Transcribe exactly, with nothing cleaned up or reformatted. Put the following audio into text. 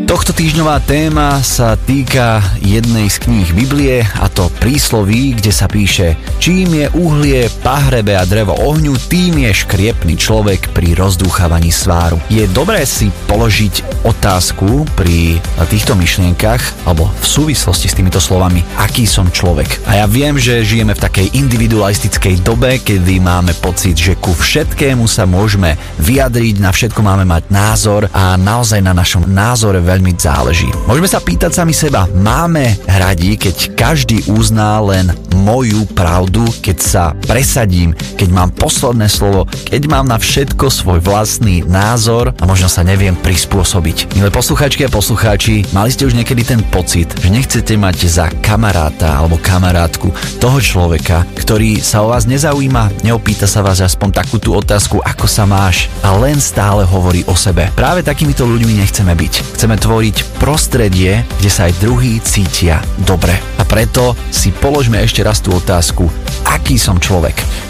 Tohto týždňová téma sa týka jednej z kníh Biblie, a to Prísloví, kde sa píše: čím je uhlie, pahrebe a drevo ohňu, tým je škriepný človek pri rozdúchavaní sváru. Je dobré si položiť otázku pri týchto myšlienkach alebo v súvislosti s týmito slovami: aký som človek. A ja viem, že žijeme v takej individualistickej dobe, kedy máme pocit, že ku všetkému sa môžeme vyjadriť, na všetko máme mať názor a naozaj na našom názore veľmi záleží. Môžeme sa pýtať sami seba: máme radi, keď každý uzná len moju pravdu, keď sa presadím, keď mám posledné slovo, keď mám na všetko svoj vlastný názor a možno sa neviem prispôsobiť. Milé poslucháčky a poslucháči, mali ste už niekedy ten pocit, že nechcete mať za kamaráta alebo kamarátku toho človeka, ktorý sa o vás nezaujíma, neopýta sa vás aspoň takú tú otázku, ako sa máš, a len stále hovorí o sebe. Práve takýmito ľuďmi nechceme byť. Chceme tvoriť prostredie, kde sa aj druhí cítia dobre. A preto si položme ešte raz tú otázku: aký som človek?